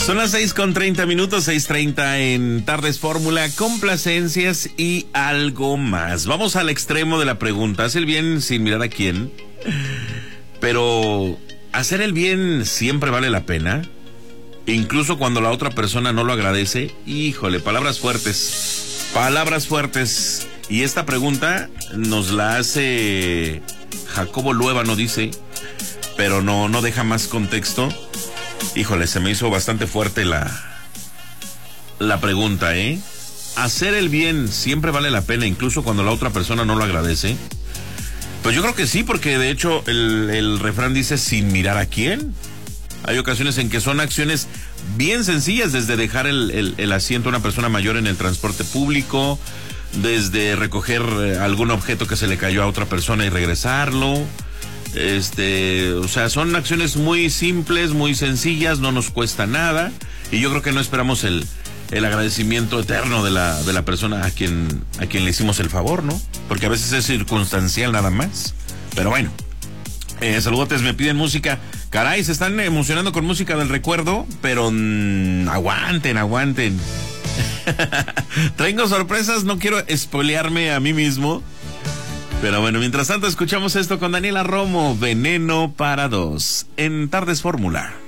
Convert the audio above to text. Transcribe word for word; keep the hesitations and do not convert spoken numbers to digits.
Son las seis con treinta minutos, seis treinta en Tardes Fórmula, complacencias y algo más. Vamos al extremo de la pregunta. ¿Hacer el bien sin mirar a quién? Pero, ¿hacer el bien siempre vale la pena? Incluso cuando la otra persona no lo agradece. Híjole, palabras fuertes. Palabras fuertes. Y esta pregunta nos la hace Jacobo Luébano, dice, pero no, no deja más contexto. Híjole, se me hizo bastante fuerte la, la pregunta, ¿eh? ¿Hacer el bien siempre vale la pena, incluso cuando la otra persona no lo agradece? Pues yo creo que sí, porque de hecho el, el refrán dice sin mirar a quién. Hay ocasiones en que son acciones bien sencillas, desde dejar el, el, el asiento a una persona mayor en el transporte público, desde recoger algún objeto que se le cayó a otra persona y regresarlo. Este, o sea, son acciones muy simples, muy sencillas, no nos cuesta nada, y yo creo que no esperamos el, el agradecimiento eterno de la, de la persona a quien, a quien le hicimos el favor, ¿no? Porque a veces es circunstancial nada más. Pero bueno, eh, saludotes, me piden música. Caray, se están emocionando con música del recuerdo, pero mmm, aguanten, aguanten. Tengo sorpresas, no quiero spoilearme a mí mismo. Pero bueno, mientras tanto escuchamos esto con Daniela Romo, Veneno para dos, en Tardes Fórmula.